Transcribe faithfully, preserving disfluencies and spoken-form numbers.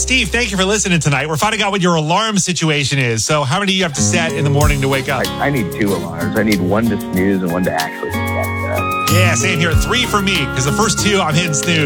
Steve, thank you for listening tonight. We're finding out what your alarm situation is. So how many do you have to set in the morning to wake up? I, I need two alarms. I need one to snooze and one to actually get up. Yeah, same here. Three for me, because the first two I'm hitting snooze.